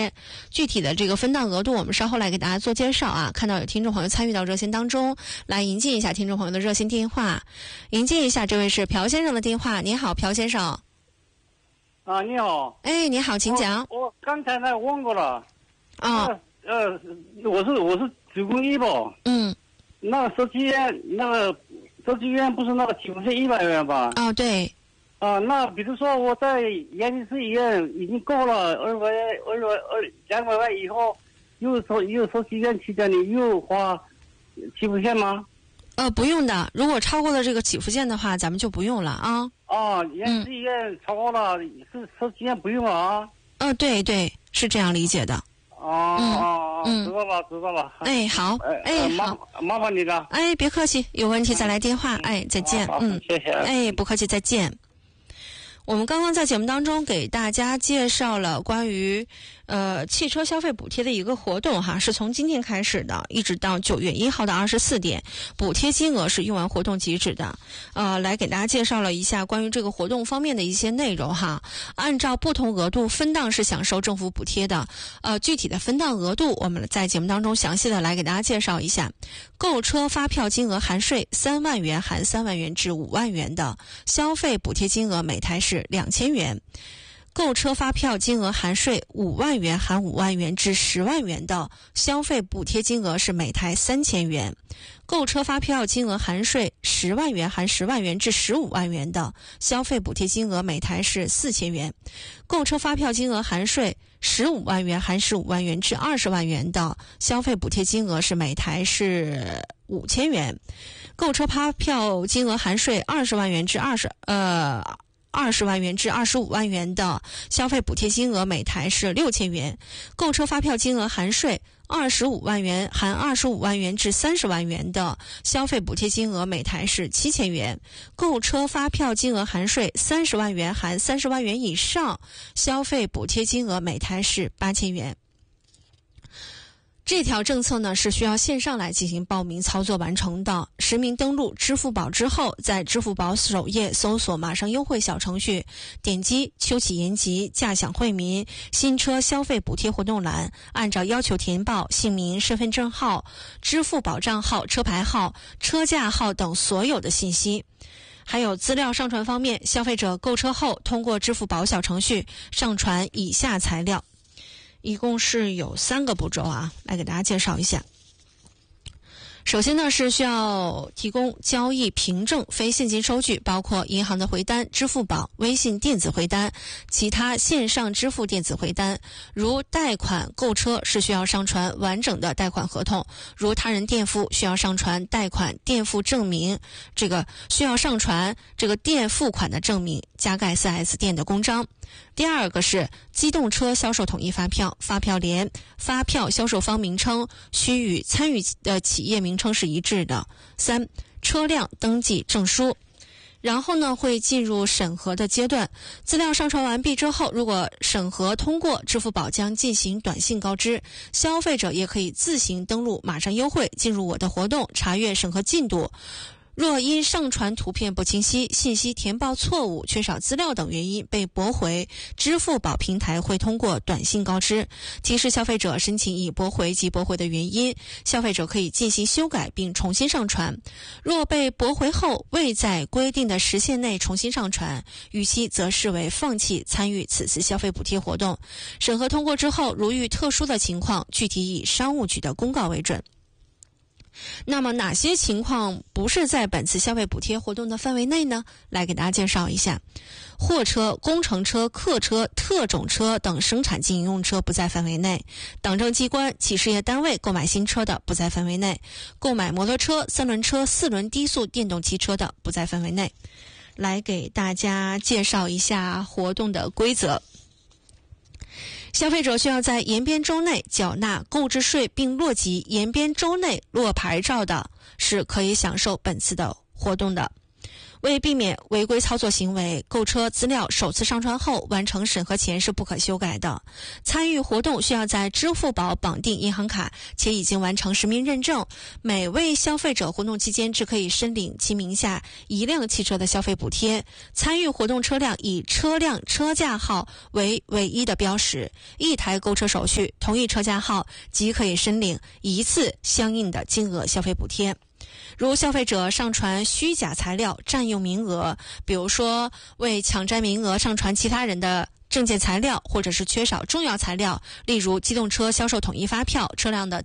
贴。具体的这个分档额度我们稍后来给大家做介绍啊。看到有听众朋友参与到热线当中，来迎接一下听众朋友的热线电话。迎接一下，这位是朴先生的电话。你好，朴先生。 啊，你好。 哎，你好，请讲。 我刚才问过了。 啊。 我是职工医保。 嗯。 那个手机院不是那个起步线100元吧？ 哦，对。 啊，那比如说我在延庆市医院已经够了200万以后，又手机院期间你又花起步线吗？ 不用的，如果超过了这个起步线的话，咱们就不用了啊。 哦，延庆市医院超过了，是手机院不用了啊？ 对对，是这样理解的。 知道了。 哎，好， 麻烦你了。 哎，别客气，有问题再来电话。哎，再见。 谢谢。 哎，不客气，再见。我们刚刚在节目当中给大家介绍了关于汽车消费补贴的一个活动哈，是从今天开始的，一直到9月1号的24点，补贴金额是用完活动即止的。来给大家介绍了一下关于这个活动方面的一些内容哈。按照不同额度分档是享受政府补贴的。具体的分档额度我们在节目当中详细的来给大家介绍一下。购车发票金额含税3万元含3万元至5万元的消费补贴金额每台是2000元。购车发票金额含税5万元含5万元至10万元的消费补贴金额是每台3000元。购车发票金额含税10万元含10万元至15万元的消费补贴金额每台是4000元。购车发票金额含税15万元含15万元至20万元的消费补贴金额是每台是5000元。购车发票金额含税20万元至20万元至25万元的消费补贴金额每台是6000元。购车发票金额含税25万元含25万元至30万元的消费补贴金额每台是7000元。购车发票金额含税30万元含30万元以上消费补贴金额每台是8000元。这条政策呢是需要线上来进行报名操作完成的。实名登录支付宝之后，在支付宝首页搜索马上优惠小程序，点击秋启言及驾享惠民新车消费补贴活动栏，按照要求填报姓名、身份证号、支付宝账号、车牌号、车架号等所有的信息。还有资料上传方面，消费者购车后通过支付宝小程序上传以下材料。一共是有3个步骤啊，来给大家介绍一下。首先呢是需要提供交易凭证、非现金收据，包括银行的回单、支付宝、微信电子回单、其他线上支付电子回单。如贷款购车是需要上传完整的贷款合同，如他人垫付需要上传贷款垫付证明，需要上传垫付款的证明，加盖 4S 店的公章。第二个是机动车销售统一发票，发票联、发票销售方名称需与参与的企业名称是一致的。3、车辆登记证书。然后呢会进入审核的阶段，资料上传完毕之后，如果审核通过，支付宝将进行短信告知。消费者也可以自行登录马上优惠，进入我的活动查阅审核进度。若因上传图片不清晰、信息填报错误、缺少资料等原因被驳回，支付宝平台会通过短信告知，提示消费者申请已驳回及驳回的原因，消费者可以进行修改并重新上传。若被驳回后未在规定的时限内重新上传，逾期则视为放弃参与此次消费补贴活动。审核通过之后，如遇特殊的情况，具体以商务局的公告为准。那么哪些情况不是在本次消费补贴活动的范围内呢？来给大家介绍一下。货车、工程车、客车、特种车等生产经营用车不在范围内，党政机关、企事业单位购买新车的不在范围内，购买摩托车、3轮车、4轮低速电动汽车的不在范围内。来给大家介绍一下活动的规则。消费者需要在延边州内缴纳购置税并落籍延边州内落牌照的，是可以享受本次的活动的。 为避免违规操作行为，购车资料首次上传后完成审核前是不可修改的。参与活动需要在支付宝绑定银行卡，且已经完成实名认证。每位消费者活动期间只可以申领其名下一辆汽车的消费补贴。参与活动车辆以车辆车架号为唯一的标识，一台购车手续同一车架号即可以申领一次相应的金额消费补贴。如消费者上传虚假材料占用名额，比如说为抢占名额上传其他人的证件材料，或者是缺少重要材料，例如机动车销售统一发票、车辆的